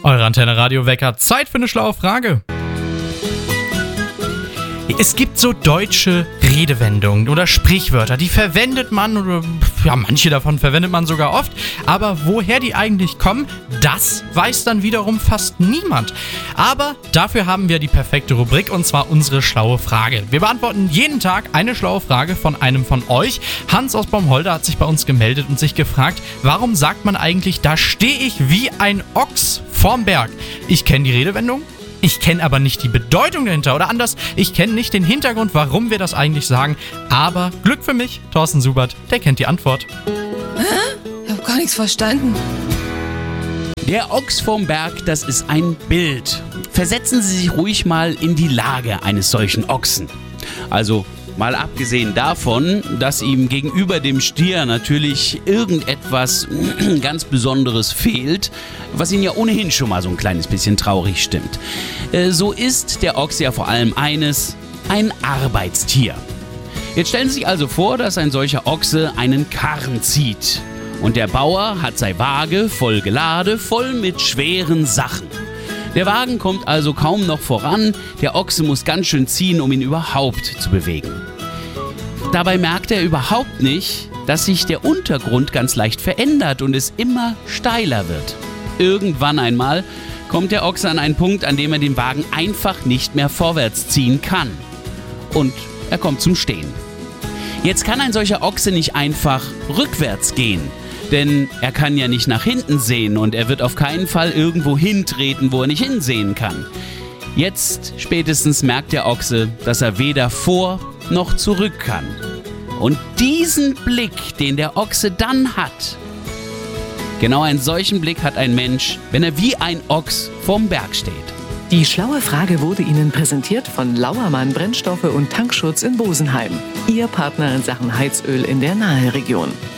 Eure Antenne Radio Wecker. Zeit für eine schlaue Frage. Es gibt so deutsche Redewendungen oder Sprichwörter, die verwendet man, oder ja, manche davon verwendet man sogar oft, aber woher die eigentlich kommen, das weiß dann wiederum fast niemand. Aber dafür haben wir die perfekte Rubrik, und zwar unsere schlaue Frage. Wir beantworten jeden Tag eine schlaue Frage von einem von euch. Hans aus Baumholder hat sich bei uns gemeldet und sich gefragt, warum sagt man eigentlich, da stehe ich wie ein Ochs vorm Berg? Ich kenne die Redewendung. Ich kenne aber nicht die Bedeutung dahinter, oder anders, ich kenne nicht den Hintergrund, warum wir das eigentlich sagen. Aber Glück für mich, Thorsten Subert, der kennt die Antwort. Hä? Ich habe gar nichts verstanden. Der Ochs vorm Berg, das ist ein Bild. Versetzen Sie sich ruhig mal in die Lage eines solchen Ochsen. Also mal abgesehen davon, dass ihm gegenüber dem Stier natürlich irgendetwas ganz Besonderes fehlt, was ihn ja ohnehin schon mal so ein kleines bisschen traurig stimmt. So ist der Ochs ja vor allem eines, ein Arbeitstier. Jetzt stellen Sie sich also vor, dass ein solcher Ochse einen Karren zieht. Und der Bauer hat seine Waage voll geladen, voll mit schweren Sachen. Der Wagen kommt also kaum noch voran, der Ochse muss ganz schön ziehen, um ihn überhaupt zu bewegen. Dabei merkt er überhaupt nicht, dass sich der Untergrund ganz leicht verändert und es immer steiler wird. Irgendwann einmal kommt der Ochse an einen Punkt, an dem er den Wagen einfach nicht mehr vorwärts ziehen kann. Und er kommt zum Stehen. Jetzt kann ein solcher Ochse nicht einfach rückwärts gehen. Denn er kann ja nicht nach hinten sehen und er wird auf keinen Fall irgendwo hintreten, wo er nicht hinsehen kann. Jetzt spätestens merkt der Ochse, dass er weder vor noch zurück kann. Und diesen Blick, den der Ochse dann hat, genau einen solchen Blick hat ein Mensch, wenn er wie ein Ochs vorm Berg steht. Die schlaue Frage wurde Ihnen präsentiert von Lauermann Brennstoffe und Tankschutz in Bosenheim. Ihr Partner in Sachen Heizöl in der Naheregion.